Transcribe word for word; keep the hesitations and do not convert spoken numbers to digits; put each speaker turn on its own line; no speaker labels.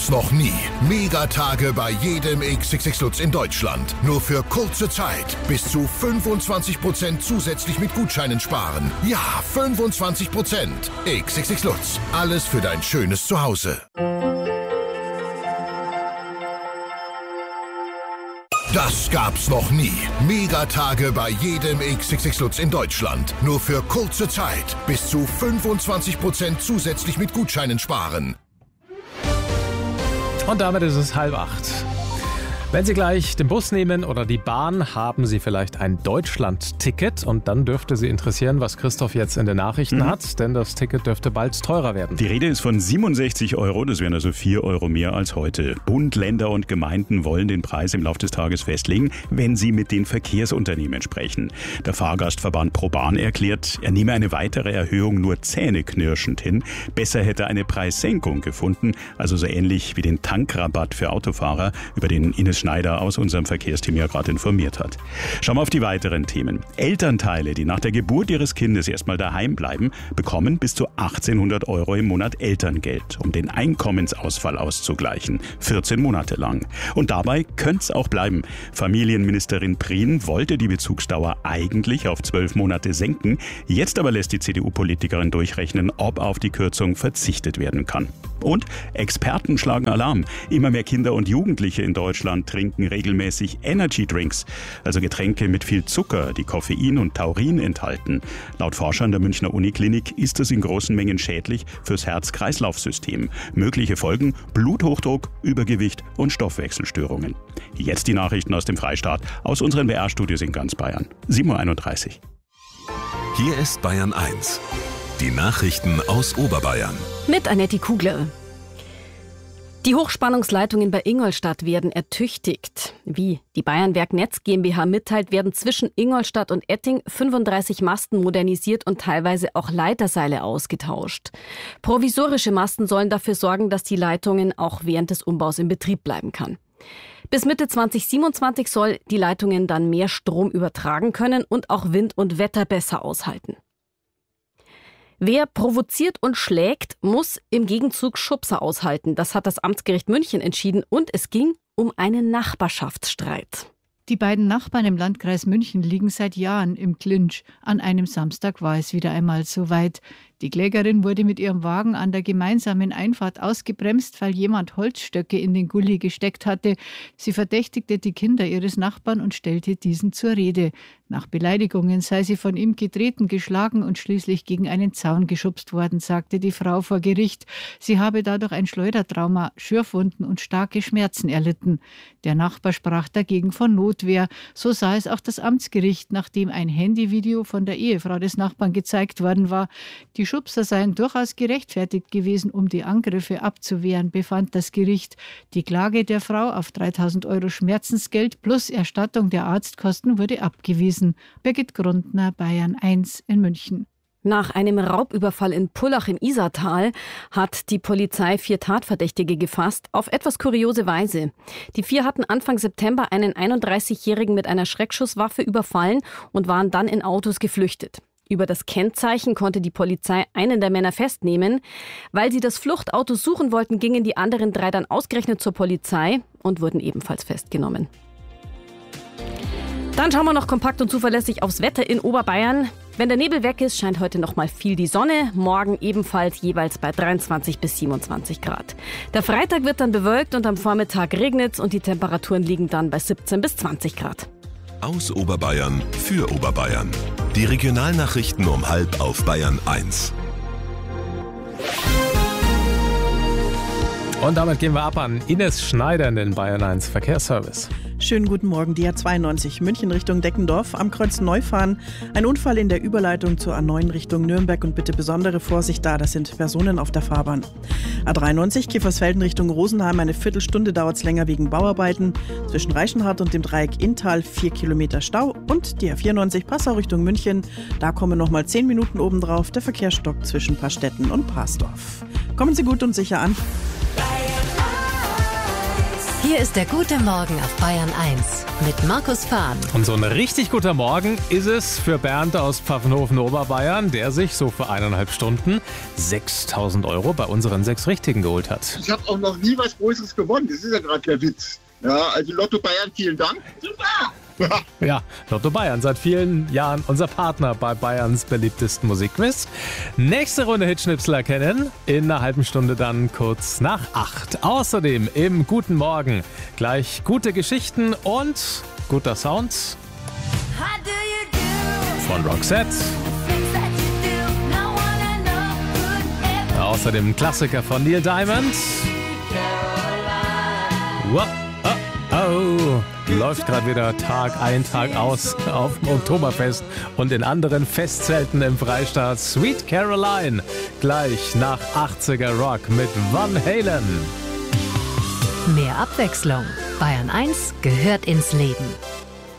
gab's noch nie. Megatage bei jedem X X X Lutz in Deutschland. Nur für kurze Zeit. Bis zu fünfundzwanzig Prozent zusätzlich mit Gutscheinen sparen. Ja, fünfundzwanzig Prozent. X X X Lutz. Alles für dein schönes Zuhause. Das gab's noch nie. Megatage bei jedem X X X Lutz in Deutschland. Nur für kurze Zeit. Bis zu fünfundzwanzig Prozent zusätzlich mit Gutscheinen sparen.
Und damit ist es halb acht. Wenn Sie gleich den Bus nehmen oder die Bahn, haben Sie vielleicht ein Deutschland-Ticket. Und dann dürfte Sie interessieren, was Christoph jetzt in den Nachrichten mhm. hat. Denn das Ticket dürfte bald teurer werden.
Die Rede ist von siebenundsechzig Euro. Das wären also vier Euro mehr als heute. Bund, Länder und Gemeinden wollen den Preis im Laufe des Tages festlegen, wenn sie mit den Verkehrsunternehmen sprechen. Der Fahrgastverband ProBahn erklärt, er nehme eine weitere Erhöhung nur zähneknirschend hin. Besser hätte eine Preissenkung gefunden. Also so ähnlich wie den Tankrabatt für Autofahrer, über den Ines Schneider aus unserem Verkehrsteam ja gerade informiert hat. Schauen wir auf die weiteren Themen. Elternteile, die nach der Geburt ihres Kindes erstmal daheim bleiben, bekommen bis zu achtzehnhundert Euro im Monat Elterngeld, um den Einkommensausfall auszugleichen. vierzehn Monate lang. Und dabei könnte es auch bleiben. Familienministerin Prien wollte die Bezugsdauer eigentlich auf zwölf Monate senken. Jetzt aber lässt die C D U-Politikerin durchrechnen, ob auf die Kürzung verzichtet werden kann. Und Experten schlagen Alarm. Immer mehr Kinder und Jugendliche in Deutschland trinken regelmäßig Energy Drinks, also Getränke mit viel Zucker, die Koffein und Taurin enthalten. Laut Forschern der Münchner Uniklinik ist es in großen Mengen schädlich fürs Herz-Kreislauf-System. Mögliche Folgen: Bluthochdruck, Übergewicht und Stoffwechselstörungen. Jetzt die Nachrichten aus dem Freistaat, aus unseren B R-Studios in ganz Bayern. sieben Uhr einunddreißig.
Hier ist Bayern eins. Die Nachrichten aus Oberbayern.
Mit Annette Kugler. Die Hochspannungsleitungen bei Ingolstadt werden ertüchtigt. Wie die Bayernwerk Netz GmbH mitteilt, werden zwischen Ingolstadt und Etting fünfunddreißig Masten modernisiert und teilweise auch Leiterseile ausgetauscht. Provisorische Masten sollen dafür sorgen, dass die Leitungen auch während des Umbaus in Betrieb bleiben kann. Bis Mitte zwanzig siebenundzwanzig soll die Leitungen dann mehr Strom übertragen können und auch Wind und Wetter besser aushalten. Wer provoziert und schlägt, muss im Gegenzug Schubser aushalten. Das hat das Amtsgericht München entschieden und es ging um einen Nachbarschaftsstreit.
Die beiden Nachbarn im Landkreis München liegen seit Jahren im Clinch. An einem Samstag war es wieder einmal soweit. Die Klägerin wurde mit ihrem Wagen an der gemeinsamen Einfahrt ausgebremst, weil jemand Holzstöcke in den Gully gesteckt hatte. Sie verdächtigte die Kinder ihres Nachbarn und stellte diesen zur Rede. Nach Beleidigungen sei sie von ihm getreten, geschlagen und schließlich gegen einen Zaun geschubst worden, sagte die Frau vor Gericht. Sie habe dadurch ein Schleudertrauma, Schürfwunden und starke Schmerzen erlitten. Der Nachbar sprach dagegen von Notwehr. So sah es auch das Amtsgericht, nachdem ein Handyvideo von der Ehefrau des Nachbarn gezeigt worden war. Die Schubser seien durchaus gerechtfertigt gewesen, um die Angriffe abzuwehren, befand das Gericht. Die Klage der Frau auf dreitausend Euro Schmerzensgeld plus Erstattung der Arztkosten wurde abgewiesen. Birgit Grundner, Bayern eins in München.
Nach einem Raubüberfall in Pullach im Isartal hat die Polizei vier Tatverdächtige gefasst, auf etwas kuriose Weise. Die vier hatten Anfang September einen einunddreißigjährigen mit einer Schreckschusswaffe überfallen und waren dann in Autos geflüchtet. Über das Kennzeichen konnte die Polizei einen der Männer festnehmen. Weil sie das Fluchtauto suchen wollten, gingen die anderen drei dann ausgerechnet zur Polizei und wurden ebenfalls festgenommen. Dann schauen wir noch kompakt und zuverlässig aufs Wetter in Oberbayern. Wenn der Nebel weg ist, scheint heute noch mal viel die Sonne. Morgen ebenfalls jeweils bei dreiundzwanzig bis siebenundzwanzig Grad. Der Freitag wird dann bewölkt und am Vormittag regnet es und die Temperaturen liegen dann bei siebzehn bis zwanzig Grad.
Aus Oberbayern für Oberbayern. Die Regionalnachrichten um halb auf Bayern eins.
Und damit gehen wir ab an Ines Schneider in den Bayern eins Verkehrsservice.
Schönen guten Morgen, die A zweiundneunzig München Richtung Deckendorf am Kreuz Neufahren. Ein Unfall in der Überleitung zur A neun Richtung Nürnberg und bitte besondere Vorsicht da, das sind Personen auf der Fahrbahn. A dreiundneunzig Kiefersfelden Richtung Rosenheim, eine Viertelstunde dauert es länger wegen Bauarbeiten. Zwischen Reichenhall und dem Dreieck Inntal vier Kilometer Stau und die A vierundneunzig Passau Richtung München. Da kommen nochmal zehn Minuten obendrauf, der Verkehr stockt zwischen Pastetten und Parsdorf. Kommen Sie gut und sicher an.
Hier
Hier ist der gute Morgen auf Bayern eins mit Markus Fahn.
Und so ein richtig guter Morgen ist es für Bernd aus Pfaffenhofen, Oberbayern, der sich so für eineinhalb Stunden sechstausend Euro bei unseren sechs Richtigen geholt hat.
Ich habe auch noch nie was Größeres gewonnen. Das ist ja gerade der Witz. Ja, also Lotto Bayern, vielen Dank. Super!
Ja, Lotto Bayern, seit vielen Jahren unser Partner bei Bayerns beliebtesten Musikquiz. Nächste Runde Hitschnipsel erkennen, in einer halben Stunde dann kurz nach acht. Außerdem im Guten Morgen gleich gute Geschichten und guter Sound von Roxette. Außerdem Klassiker von Neil Diamond. Wow. Oh, läuft gerade wieder Tag ein, Tag aus auf dem Oktoberfest und in anderen Festzelten im Freistaat. Sweet Caroline, gleich nach achtziger Rock mit Van Halen.
Mehr Abwechslung. Bayern eins gehört ins Leben.